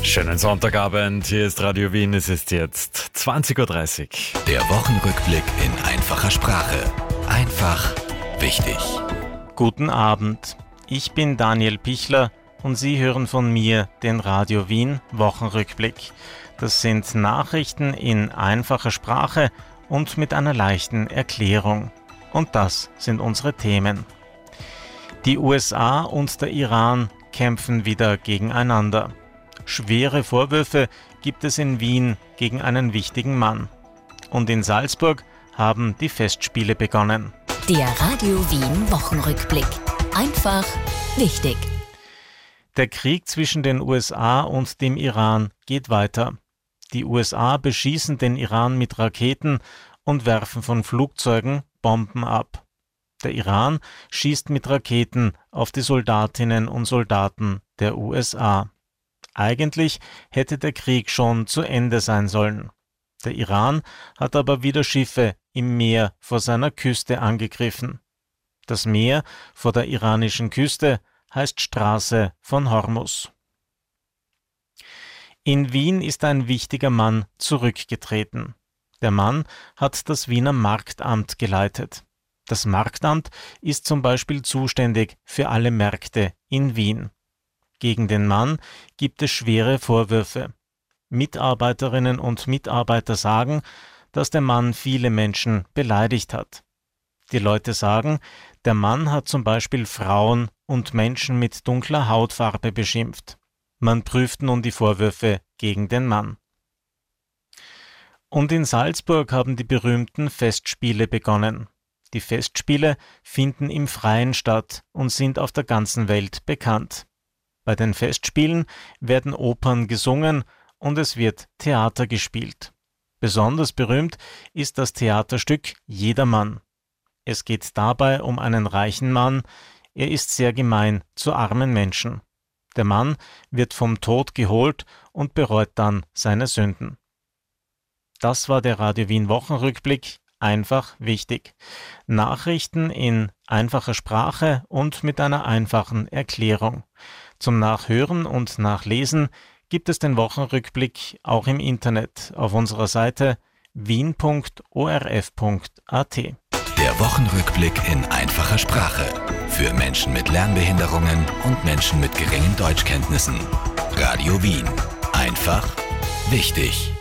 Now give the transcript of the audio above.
Schönen Sonntagabend, hier ist Radio Wien, es ist jetzt 20.30 Uhr. Der Wochenrückblick in einfacher Sprache. Einfach wichtig. Guten Abend, ich bin Daniel Pichler und Sie hören von mir den Radio Wien Wochenrückblick. Das sind Nachrichten in einfacher Sprache und mit einer leichten Erklärung. Und das sind unsere Themen. Die USA und der Iran kämpfen wieder gegeneinander. Schwere Vorwürfe gibt es in Wien gegen einen wichtigen Mann. Und in Salzburg haben die Festspiele begonnen. Der Radio Wien Wochenrückblick. Einfach wichtig. Der Krieg zwischen den USA und dem Iran geht weiter. Die USA beschießen den Iran mit Raketen und werfen von Flugzeugen Bomben ab. Der Iran schießt mit Raketen auf die Soldatinnen und Soldaten der USA. Eigentlich hätte der Krieg schon zu Ende sein sollen. Der Iran hat aber wieder Schiffe im Meer vor seiner Küste angegriffen. Das Meer vor der iranischen Küste heißt Straße von Hormuz. In Wien ist ein wichtiger Mann zurückgetreten. Der Mann hat das Wiener Marktamt geleitet. Das Marktamt ist zum Beispiel zuständig für alle Märkte in Wien. Gegen den Mann gibt es schwere Vorwürfe. Mitarbeiterinnen und Mitarbeiter sagen, dass der Mann viele Menschen beleidigt hat. Die Leute sagen, der Mann hat zum Beispiel Frauen und Menschen mit dunkler Hautfarbe beschimpft. Man prüft nun die Vorwürfe gegen den Mann. Und in Salzburg haben die berühmten Festspiele begonnen. Die Festspiele finden im Freien statt und sind auf der ganzen Welt bekannt. Bei den Festspielen werden Opern gesungen und es wird Theater gespielt. Besonders berühmt ist das Theaterstück Jedermann. Es geht dabei um einen reichen Mann. Er ist sehr gemein zu armen Menschen. Der Mann wird vom Tod geholt und bereut dann seine Sünden. Das war der Radio Wien Wochenrückblick. Einfach wichtig. Nachrichten in einfacher Sprache und mit einer einfachen Erklärung. Zum Nachhören und Nachlesen gibt es den Wochenrückblick auch im Internet auf unserer Seite wien.orf.at. Der Wochenrückblick in einfacher Sprache. Für Menschen mit Lernbehinderungen und Menschen mit geringen Deutschkenntnissen. Radio Wien. Einfach wichtig.